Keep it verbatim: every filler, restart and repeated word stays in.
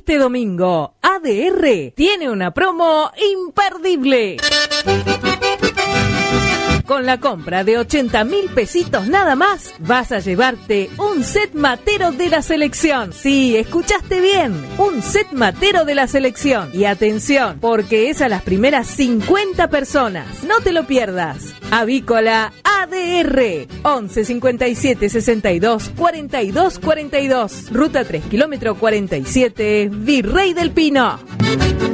Este domingo, A D R tiene una promo imperdible. Con la compra de ochenta mil pesitos nada más, vas a llevarte un set matero de la selección. Sí, escuchaste bien, un set matero de la selección. Y atención, porque es a las primeras cincuenta personas. No te lo pierdas. Avícola A D R, once cincuenta y siete sesenta y dos cuarenta y dos cuarenta y dos, ruta tres, kilómetro cuarenta y siete, Virrey del Pino.